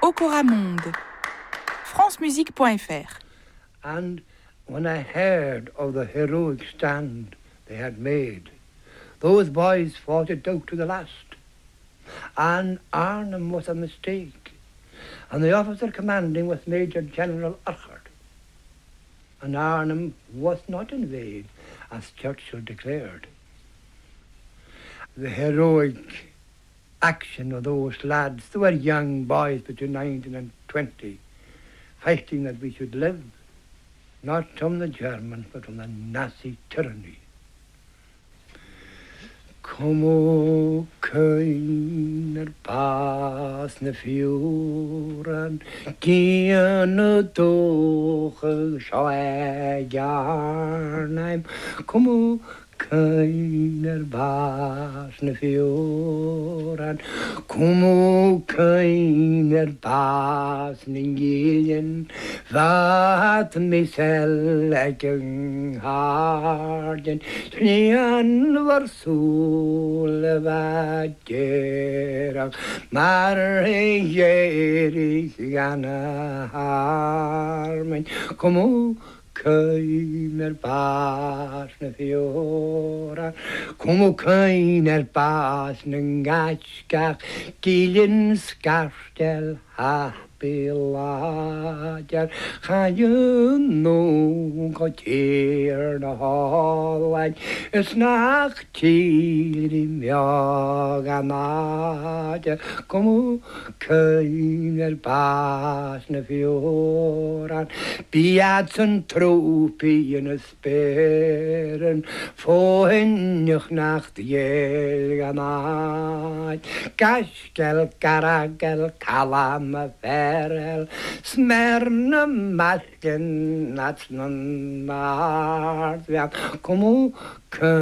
Okora Monde. francemusique.fr. And when I heard of the heroic stand they had made, those boys fought it out to the last. And Arnhem was a mistake, and the officer commanding was Major General Urquhart. And Arnhem was not invaded, as Churchill declared. The heroic action of those lads, they were young boys between 19 and 20, fighting that we should live, not from the Germans, but from the Nazi tyranny. Kom o køyner pas na fjoren, gjerne doge sjø Jarnheim. Kom o køyner pas na fjoren, kom o køyner pas na giljen, vat mi selgen harden, sneen var sol var gerag, mar gerig gana harmen, kom o køyner pas na fjoren, kom o køyner pas na gatskak, giljen skarstel Bilager, ga je nog een keer naar Holland, is nachtje in Mjaganager, kom o køyner pas na fjoren, biatsen tropien speren, få hennig nacht jelganat, gaskel, karagel, kalam, Ferel, smerne malken, natsnan, kom o